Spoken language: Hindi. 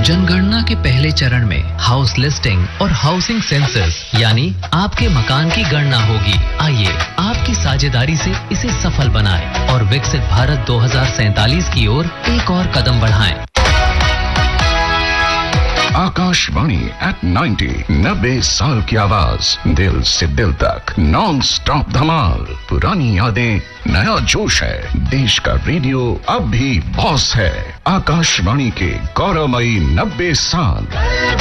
जनगणना के पहले चरण में हाउस लिस्टिंग और हाउसिंग सेंसस यानी आपके मकान की गणना होगी। आइए आपकी साझेदारी से इसे सफल बनाएं और विकसित भारत 2047 की ओर एक और कदम बढ़ाएं। आकाशवाणी एट 90 साल की आवाज, दिल से दिल तक नॉन स्टॉप धमाल। पुरानी यादें, नया जोश है। देश का रेडियो अब भी बॉस है। आकाशवाणी के गौरवमयी 90 साल।